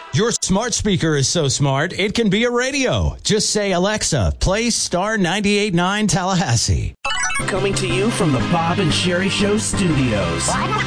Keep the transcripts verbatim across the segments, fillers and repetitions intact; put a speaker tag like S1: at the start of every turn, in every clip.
S1: Your smart speaker is so smart, it can be a radio. Just say, Alexa, play Star ninety-eight point nine Tallahassee.
S2: Coming to you from the Bob and Sherry Show studios.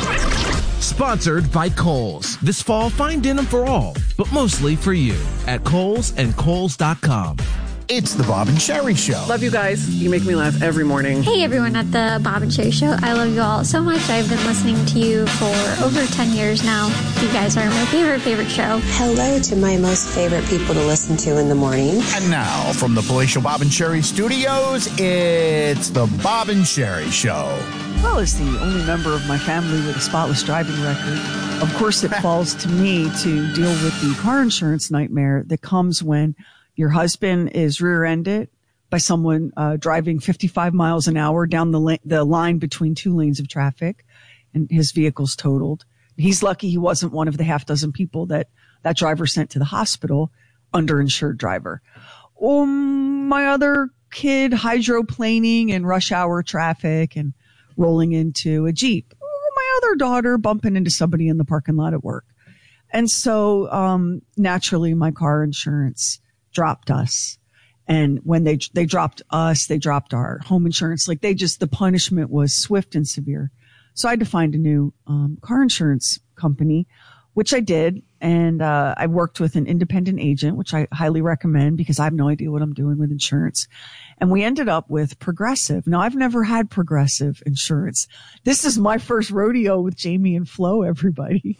S3: Sponsored by Kohl's. This fall, find denim for all, but mostly for you at Kohl's and Kohl's dot com.
S4: It's the Bob and Sherry Show.
S5: Love you guys. You make me laugh every morning.
S6: Hey, everyone at the Bob and Sherry Show. I love you all so much. I've been listening to you for over ten years now. You guys are my favorite, favorite show.
S7: Hello to my most favorite people to listen to in the morning.
S4: And now, from the Palatial Bob and Sherry studios, it's the Bob and Sherry Show.
S5: Well, as the only member of my family with a spotless driving record, of course it falls to me to deal with the car insurance nightmare that comes when your husband is rear-ended by someone uh, driving fifty-five miles an hour down the, la- the line between two lanes of traffic, and his vehicle's totaled. He's lucky he wasn't one of the half dozen people that that driver sent to the hospital, underinsured driver. Um, my other kid hydroplaning in rush hour traffic and rolling into a Jeep. Oh, my other daughter bumping into somebody in the parking lot at work. And so um, naturally, my car insurance dropped us. And when they they dropped us, they dropped our home insurance. Like they just, the punishment was swift and severe. So I had to find a new um, car insurance company, which I did. And uh, I worked with an independent agent, which I highly recommend because I have no idea what I'm doing with insurance. And we ended up with Progressive. Now, I've never had Progressive insurance. This is my first rodeo with Jamie and Flo, everybody.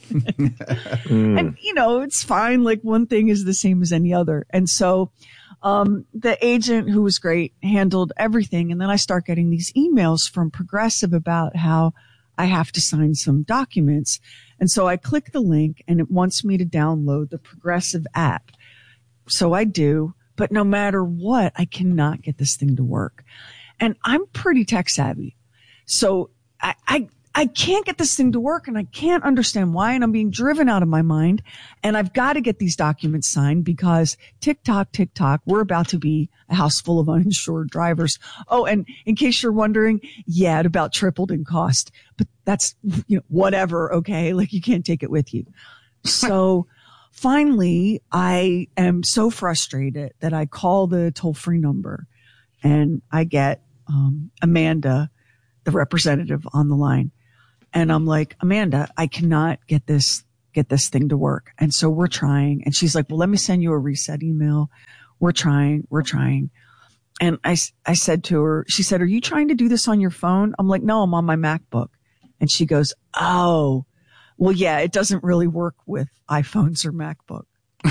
S5: mm. And, you know, it's fine. Like one thing is the same as any other. And so um the agent, who was great, handled everything. And then I start getting these emails from Progressive about how I have to sign some documents. And so I click the link and it wants me to download the Progressive app. So I do, but no matter what, I cannot get this thing to work. And I'm pretty tech savvy. So I, I, I can't get this thing to work and I can't understand why. And I'm being driven out of my mind. And I've got to get these documents signed because TikTok, TikTok, we're about to be a house full of uninsured drivers. Oh, and in case you're wondering, yeah, it about tripled in cost, but that's, you know, whatever. Okay. Like you can't take it with you. So finally, I am so frustrated that I call the toll free number and I get, um, Amanda, the representative, on the line. And I'm like, Amanda, I cannot get this, get this thing to work. And so we're trying. And she's like, well, let me send you a reset email. We're trying, we're trying. And I, I said to her, she said, are you trying to do this on your phone? I'm like, no, I'm on my MacBook. And she goes, oh, well, yeah, it doesn't really work with iPhones or MacBook.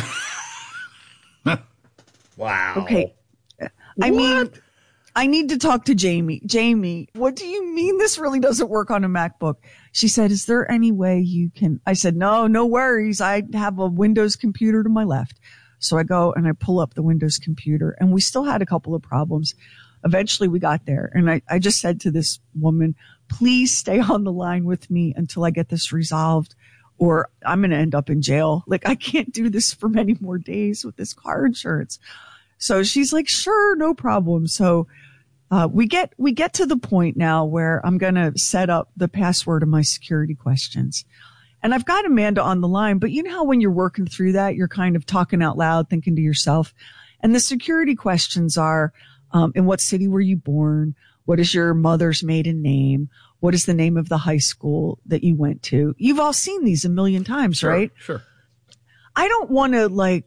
S4: Wow.
S5: Okay. I
S4: what?
S5: mean, I need to talk to Jamie. Jamie, what do you mean this really doesn't work on a MacBook? She said, is there any way you can? I said, no, no worries. I have a Windows computer to my left. So I go and I pull up the Windows computer and we still had a couple of problems. Eventually we got there. And I, I just said to this woman, please stay on the line with me until I get this resolved or I'm going to end up in jail. Like I can't do this for many more days with this car insurance. So she's like, sure, no problem. So uh, we get, we get to the point now where I'm going to set up the password of my security questions. And I've got Amanda on the line, but you know how when you're working through that, you're kind of talking out loud, thinking to yourself. And the security questions are, um, in what city were you born? What is your mother's maiden name? What is the name of the high school that you went to? You've all seen these a million times,
S8: sure,
S5: right?
S8: Sure.
S5: I don't want to like,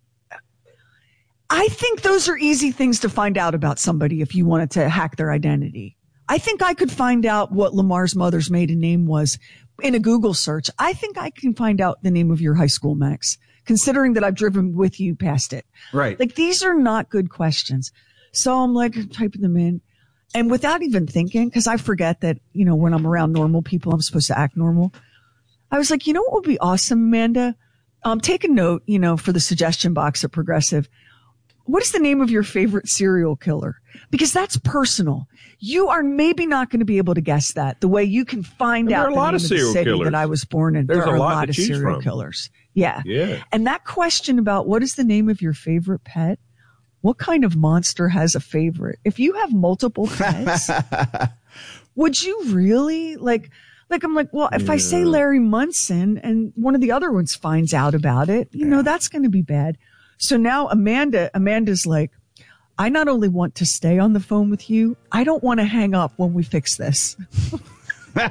S5: I think those are easy things to find out about somebody if you wanted to hack their identity. I think I could find out what Lamar's mother's maiden name was in a Google search. I think I can find out the name of your high school, Max, considering that I've driven with you past it.
S8: Right.
S5: Like these are not good questions. So I'm like typing them in and without even thinking, because I forget that, you know, when I'm around normal people, I'm supposed to act normal. I was like, you know what would be awesome, Amanda? Um, take a note, you know, for the suggestion box at Progressive. What is the name of your favorite serial killer? Because that's personal. You are maybe not going to be able to guess that the way you can find out the name of the city that I was born in.
S8: There's
S5: there are
S8: a
S5: a
S8: lot,
S5: lot of serial
S8: from.
S5: killers. Yeah.
S8: Yeah.
S5: And that question about what is the name of your favorite pet? What kind of monster has a favorite? If you have multiple pets, would you really like, Like, I'm like, well, if yeah. I say Larry Munson and one of the other ones finds out about it, you yeah. know, that's going to be bad. So now Amanda, Amanda's like, I not only want to stay on the phone with you, I don't want to hang up when we fix this. What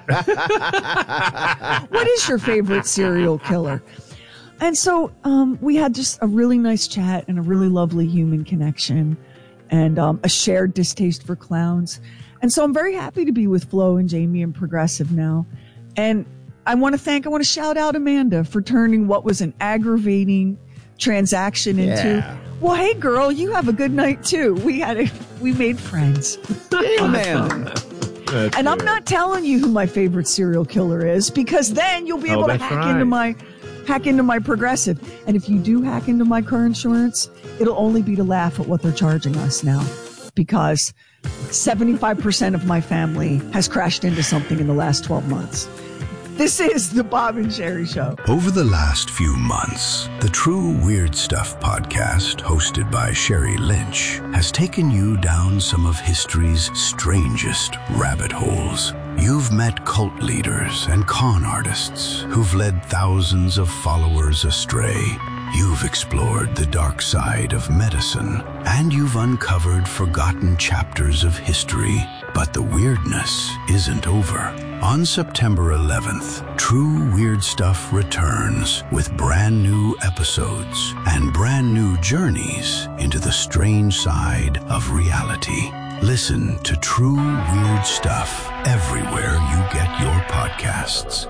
S5: is your favorite serial killer? And so um, we had just a really nice chat and a really lovely human connection and um, a shared distaste for clowns. And so I'm very happy to be with Flo and Jamie and Progressive now. And I want to thank, I want to shout out Amanda for turning what was an aggravating transaction into, yeah. well, hey girl, you have a good night too. We had a, we made friends.
S8: Amen.
S5: And good. I'm not telling you who my favorite serial killer is, because then you'll be able oh, to hack right. into my hack into my Progressive. And if you do hack into my car insurance, it'll only be to laugh at what they're charging us now, because seventy-five percent of my family has crashed into something in the last twelve months. This is the Bob and Sherry Show.
S9: Over the last few months, the True Weird Stuff podcast, hosted by Sherry Lynch, has taken you down some of history's strangest rabbit holes. You've met cult leaders and con artists who've led thousands of followers astray. You've explored the dark side of medicine, and you've uncovered forgotten chapters of history. But the weirdness isn't over. On September eleventh, True Weird Stuff returns with brand new episodes and brand new journeys into the strange side of reality. Listen to True Weird Stuff everywhere you get your podcasts.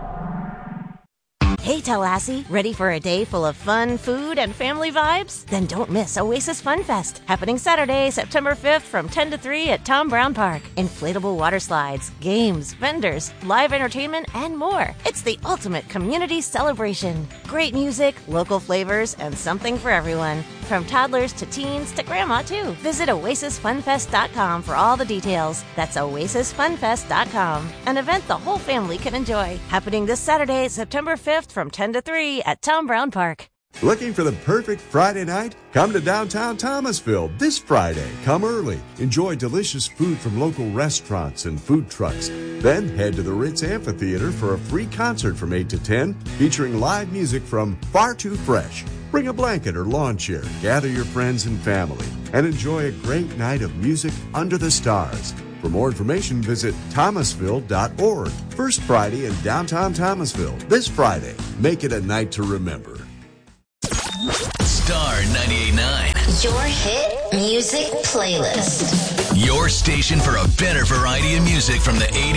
S10: Hey, Tallahassee, ready for a day full of fun, food, and family vibes? Then don't miss Oasis Fun Fest, happening Saturday, September fifth from ten to three at Tom Brown Park. Inflatable water slides, games, vendors, live entertainment, and more. It's the ultimate community celebration. Great music, local flavors, and something for everyone. From toddlers to teens to grandma, too. Visit oasis fun fest dot com for all the details. That's oasis fun fest dot com. An event the whole family can enjoy. Happening this Saturday, September fifth from ten to three at Tom Brown Park.
S11: Looking for the perfect Friday night? Come to downtown Thomasville this Friday. Come early. Enjoy delicious food from local restaurants and food trucks. Then head to the Ritz Amphitheater for a free concert from eight to ten, featuring live music from Far Too Fresh. Bring a blanket or lawn chair, gather your friends and family, and enjoy a great night of music under the stars. For more information, visit thomasville dot org. First Friday in downtown Thomasville. This Friday. Make it a night to remember.
S12: Star ninety-eight point nine.
S13: Your hit music playlist.
S12: Your station for a better variety of music from the eighties.